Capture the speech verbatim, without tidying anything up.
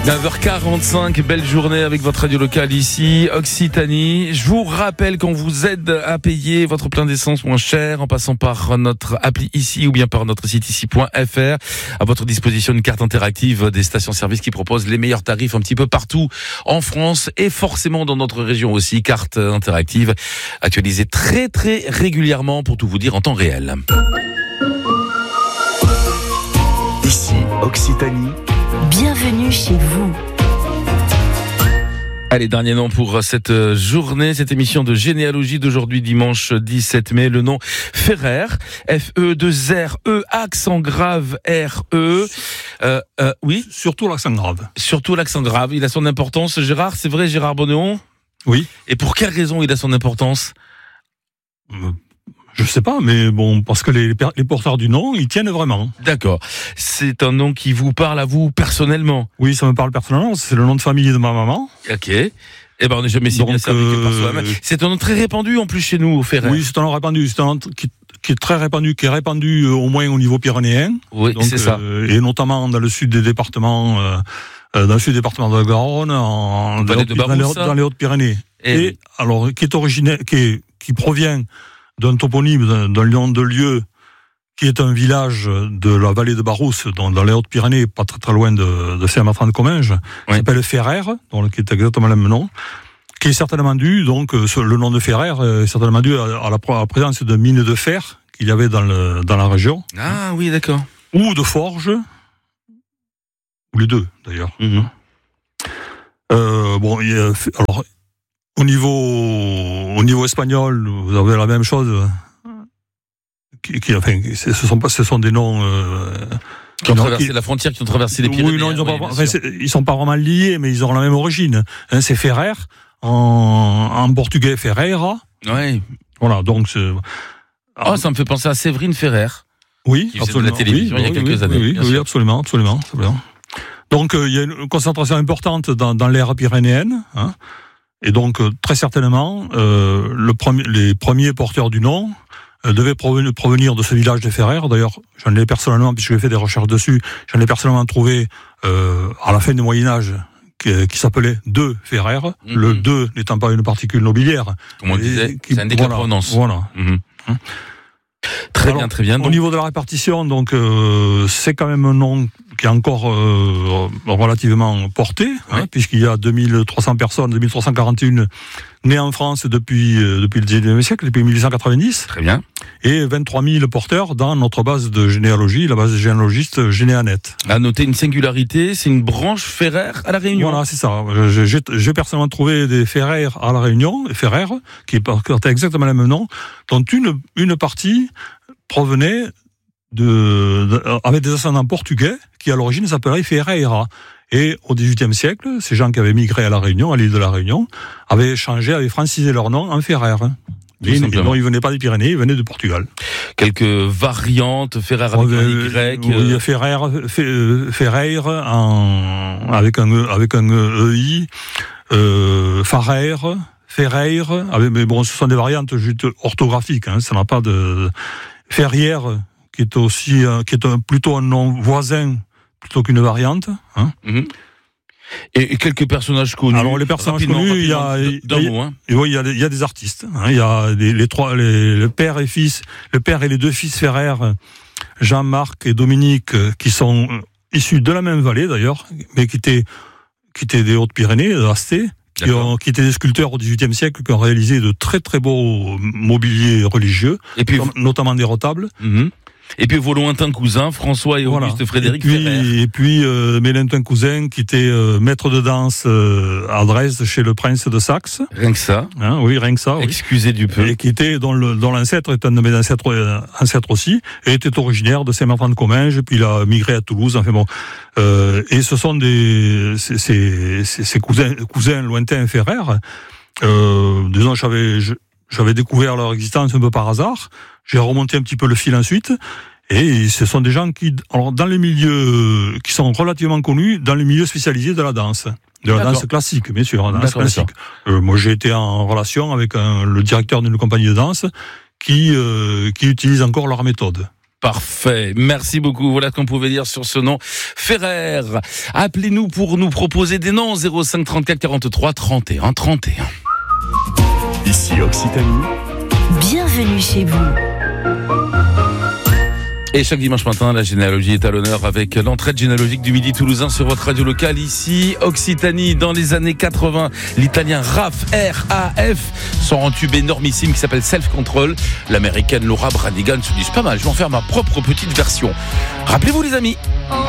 neuf heures quarante-cinq, belle journée avec votre radio locale ici, Occitanie. Je vous rappelle qu'on vous aide à payer votre plein d'essence moins cher en passant par notre appli ici ou bien par notre site ici point f r. À votre disposition une carte interactive des stations-service qui propose les meilleurs tarifs un petit peu partout en France et forcément dans notre région aussi. Carte interactive actualisée très très régulièrement pour tout vous dire en temps réel. Ici, Occitanie. Bienvenue chez vous. Allez, dernier nom pour cette journée, cette émission de généalogie d'aujourd'hui, dimanche dix-sept mai. Le nom Ferrer, F E deux R E, accent grave R E. Euh, euh, oui. Surtout l'accent grave. Surtout l'accent grave. Il a son importance, Gérard. C'est vrai, Gérard Bonneon? Oui. Et pour quelle raison il a son importance? euh, Je sais pas, mais bon, parce que les, les porteurs du nom, ils tiennent vraiment. D'accord. C'est un nom qui vous parle à vous personnellement? Oui, ça me parle personnellement. C'est le nom de famille de ma maman. Ok. Eh ben, on n'est jamais si Donc, bien servi que par euh, soi-même. C'est un nom très répandu en plus chez nous, au Ferrer. Oui, c'est un nom répandu. C'est un nom qui, qui est très répandu, qui est répandu euh, au moins au niveau pyrénéen. Oui, Donc, c'est ça. euh, et notamment dans le sud des départements, euh, euh, dans le sud des départements de la Garonne, en, dans, Vallée les, de dans, les, Barousse. dans les Hautes-Pyrénées. Et, Et alors, qui est originaire, qui, est, qui provient d'un toponyme, d'un, d'un nom de lieu, qui est un village de la vallée de Barousse, dans, dans les Hautes-Pyrénées, pas très, très loin de, de Saint-Martin-de-Comminges, Oui. qui s'appelle Ferrer, donc, qui est exactement le même nom, qui est certainement dû, donc le nom de Ferrer est certainement dû à, à, la, à la présence de mines de fer qu'il y avait dans, le, dans la région, Ah oui, d'accord. ou de forges, ou les deux d'ailleurs. Mhm. Euh, bon, il y a, alors, au niveau, au niveau espagnol, vous avez la même chose. Qui, qui, enfin, ce sont pas, ce sont des noms euh, Qui ont non, traversé qui, la frontière, qui ont traversé les Pyrénées. oui, non, ils ont oui, pas, bien enfin, sûr. ils sont pas vraiment liés, mais ils ont la même origine. Hein, c'est Ferrer en, en portugais Ferreira. Ouais. Voilà, donc c'est, Oh, ça me fait penser à Séverine Ferrer. oui, qui faisait de la absolument. télévision oui, il y a oui, quelques oui, années, Oui, bien oui, sûr. absolument, absolument, absolument. Donc euh, il y a une concentration importante dans, dans l'ère pyrénéenne, hein, et donc euh, très certainement euh, le premier, les premiers porteurs du nom euh, devaient provenir, provenir de ce village de Ferrer. D'ailleurs, j'en ai personnellement, puisque j'ai fait des recherches dessus, j'en ai personnellement trouvé euh, à la fin du Moyen Âge qui, qui s'appelait De Ferrer, Mm-hmm. le De n'étant pas une particule nobiliaire. Comme on Et disait, qui- c'est un déclin de voilà, provenance. Voilà. Mhm. Très Alors, bien, très bien. Au Donc, niveau de la répartition, donc euh, c'est quand même un nom qui est encore euh, relativement porté, hein, Ouais. puisqu'il y a deux mille trois cents personnes, deux mille trois cent quarante et un nées en France depuis euh, depuis le dix-neuvième siècle, depuis mille huit cent quatre-vingt-dix, très bien. et vingt-trois mille porteurs dans notre base de généalogie, la base de généalogiste Généanet. À noter une singularité, c'est une branche Ferrer à la Réunion. Voilà, c'est ça. J'ai, j'ai, j'ai personnellement trouvé des Ferrer à la Réunion, Ferrer, qui portaient exactement le même nom, dont une une partie provenait de, de avec des ascendants portugais qui à l'origine s'appelaient Ferreira. Et au dix-huitième siècle, ces gens qui avaient migré à la Réunion, à l'île de la Réunion, avaient changé, avaient francisé leur nom en Ferrer. Tout Et simplement. non, ils venaient pas des Pyrénées, ils venaient de Portugal. Quelques variantes, Ferrer avec un Euh, Y. oui, euh, Ferrer, Fe- Ferrer en, avec un E, avec un E I, euh, Farrer, Ferrer, avec, mais bon, ce sont des variantes juste orthographiques, hein, ça n'a pas de Ferrière, qui est aussi, euh, qui est un, plutôt un nom voisin plutôt qu'une variante, hein. mhm. et, et quelques personnages connus. Alors, les personnages Rapidement, connus, il y a- rapidement, d'un il y a- mot, hein. Et oui, il y a, des- il y a des artistes. Hein. Il y a les, les trois, les, le père et fils, le père et les deux fils Ferrer, Jean-Marc et Dominique, euh, qui sont euh, issus de la même vallée d'ailleurs, mais qui étaient, qui étaient des Hautes-Pyrénées, de Asté, qui, D'accord. ont, qui étaient des sculpteurs au dix-huitième siècle, qui ont réalisé de très très beaux mobiliers religieux, Et puis, notamment des retables. mhm. Et puis vos lointains cousins, François et Auguste Voilà. Frédéric et puis, Ferrer. Et puis euh, mes lointains cousins qui étaient euh, maîtres de danse euh, à Dresde chez le prince de Saxe. Rien que ça. Hein, oui, rien que ça. Oui. Excusez du peu. Et qui était, dont, le, dont l'ancêtre est un de mes ancêtres, euh, ancêtres aussi, et était originaire de Saint-Martin-de-Comminges, puis il a migré à Toulouse. Enfin bon, euh, et ce sont des ces, ces, ces cousins, cousins lointains Ferrer. Euh, disons, j'avais je- j'avais découvert leur existence un peu par hasard. J'ai remonté un petit peu le fil ensuite. Et ce sont des gens qui, alors, dans les milieux, qui sont relativement connus dans les milieux spécialisés de la danse. De la D'accord. danse classique, bien sûr, la danse D'accord, classique. Euh, moi, j'ai été en relation avec un, le directeur d'une compagnie de danse qui, euh, qui utilise encore leur méthode. Parfait. Merci beaucoup. Voilà ce qu'on pouvait dire sur ce nom. Ferrer. Appelez-nous pour nous proposer des noms. zéro cinq trente-quatre quarante-trois trente et un trente et un. Ici Occitanie. Bienvenue chez vous. Et chaque dimanche matin, la généalogie est à l'honneur avec l'entraide généalogique du Midi toulousain sur votre radio locale. Ici, Occitanie, dans les années quatre-vingts, l'italien Raf, R A F, sort un tube énormissime qui s'appelle Self Control. L'américaine Laura Branigan se dit pas mal, je vais en faire ma propre petite version. Rappelez-vous les amis. Oh